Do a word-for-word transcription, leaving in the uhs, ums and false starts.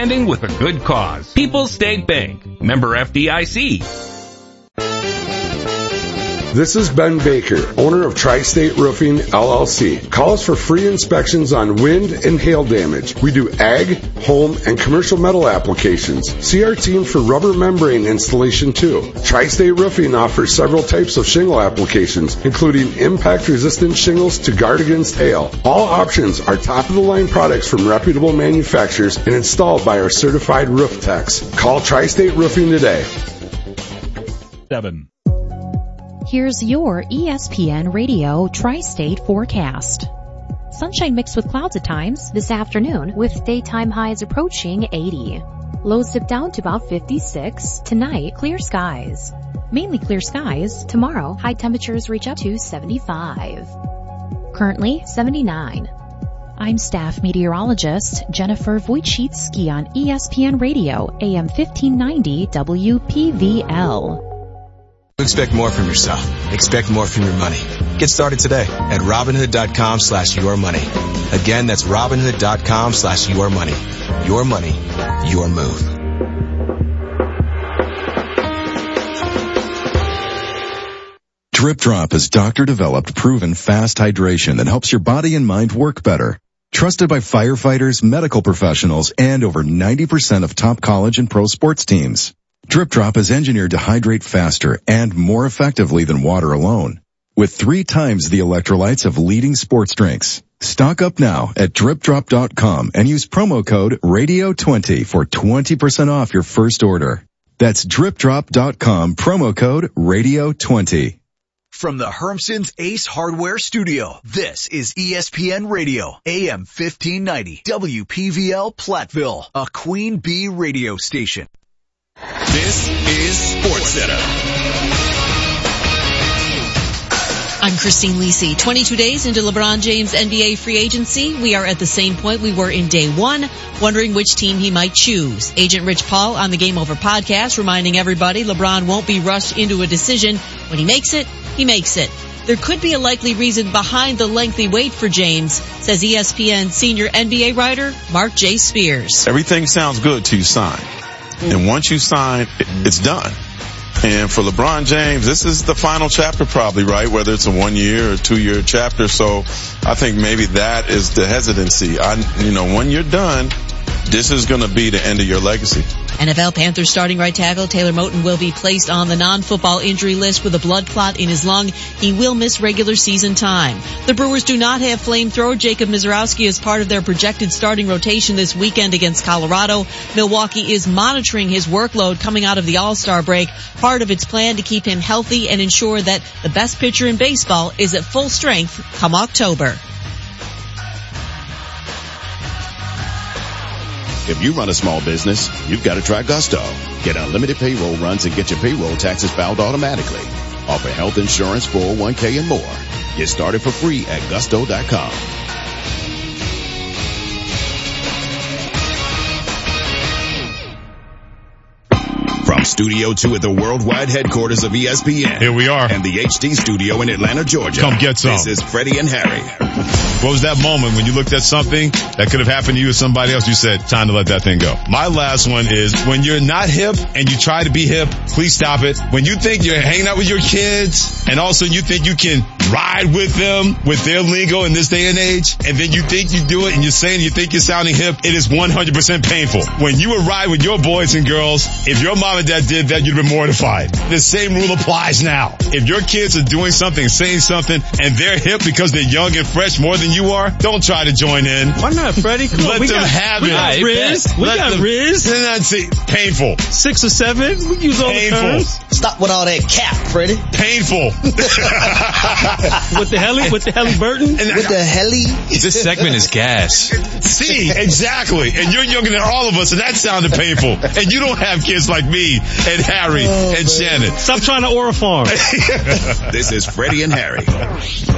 standing with a good cause. People's State Bank. Member F D I C. This is Ben Baker, owner of Tri-State Roofing, L L C. Call us for free inspections on wind and hail damage. We do ag, home, and commercial metal applications. See our team for rubber membrane installation too. Tri-State Roofing offers several types of shingle applications, including impact-resistant shingles to guard against hail. All options are top-of-the-line products from reputable manufacturers and installed by our certified roof techs. Call Tri-State Roofing today. Seven. Here's your E S P N Radio Tri-State forecast. Sunshine mixed with clouds at times this afternoon with daytime highs approaching eighty. Lows dip down to about fifty-six. Tonight, clear skies. Mainly clear skies. Tomorrow, high temperatures reach up to seventy-five. Currently, seventy-nine. I'm staff meteorologist Jennifer Wojcicki on E S P N Radio, A M fifteen ninety W P V L. Expect more from yourself. Expect more from your money. Get started today at Robinhood.com slash your money. Again, that's Robinhood.com slash your money. Your money, your move. Drip Drop is doctor-developed, proven fast hydration that helps your body and mind work better. Trusted by firefighters, medical professionals, and over ninety percent of top college and pro sports teams. Drip Drop is engineered to hydrate faster and more effectively than water alone, with three times the electrolytes of leading sports drinks. Stock up now at drip drop dot com and use promo code radio twenty for twenty percent off your first order. That's drip drop dot com, promo code radio twenty. From the Hermson's Ace Hardware Studio, this is E S P N Radio, A M fifteen ninety, W P V L Platteville, a Queen Bee radio station. This is SportsCenter. I'm Christine Lisi. twenty-two days into LeBron James' N B A free agency, we are at the same point we were in day one, wondering which team he might choose. Agent Rich Paul on the Game Over podcast reminding everybody LeBron won't be rushed into a decision. When he makes it, he makes it. There could be a likely reason behind the lengthy wait for James, says E S P N senior N B A writer Mark J. Spears. Everything sounds good till you sign. And once you sign, it's done. And for LeBron James, this is the final chapter probably, right? Whether it's a one-year or two-year chapter. So I think maybe that is the hesitancy. I, you know, when you're done, this is going to be the end of your legacy. N F L Panthers starting right tackle Taylor Moton will be placed on the non-football injury list with a blood clot in his lung. He will miss regular season time. The Brewers do not have flamethrower Jacob Mizorowski as part of their projected starting rotation this weekend against Colorado. Milwaukee is monitoring his workload coming out of the All-Star break, part of its plan to keep him healthy and ensure that the best pitcher in baseball is at full strength come October. If you run a small business, you've got to try Gusto. Get unlimited payroll runs and get your payroll taxes filed automatically. Offer health insurance, four oh one k, and more. Get started for free at gusto dot com. From Studio two at the worldwide headquarters of E S P N. Here we are. And the H D studio in Atlanta, Georgia. Come get some. This is Freddie and Harry. What was that moment when you looked at something that could have happened to you or somebody else? You said, time to let that thing go. My last one is when you're not hip and you try to be hip, please stop it. When you think you're hanging out with your kids and also you think you can ride with them with their lingo in this day and age, and then you think you do it and you're saying you think you're sounding hip, it is one hundred percent painful. When you would ride with your boys and girls, if your mom and dad did that, you'd be mortified. The same rule applies now. If your kids are doing something, saying something, and they're hip because they're young and fresh more than you are, don't try to join in. Why not, Freddie? Come Let on, we them got, have we it. got Riz. We Let got them, Riz. See, painful. Six or seven. We use all painful. the terms. Stop with all that cap, Freddie. Painful. With the heli, with the heli Burton. And with the heli. This segment is gas. See, exactly. And you're younger than all of us, and that sounded painful. And you don't have kids like me and Harry oh, and man. Shannon. Stop trying to Aura Farm. This is Freddie and Harry.